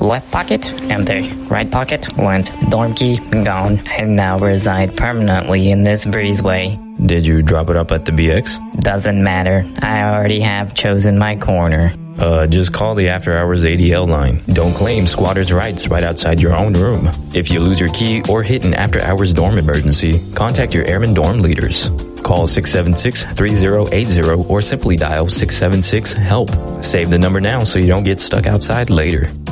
Left pocket, empty. Right pocket, lint. Dorm key, gone. And now reside permanently in this breezeway. Did you drop it up at the BX? Doesn't matter. I already have chosen my corner. Just call the after hours ADL line. Don't claim squatters' rights right outside your own room. If you lose your key or hit an after hours dorm emergency, contact your airman dorm leaders. Call 676-3080 or simply dial 676-HELP. Save the number now so you don't get stuck outside later.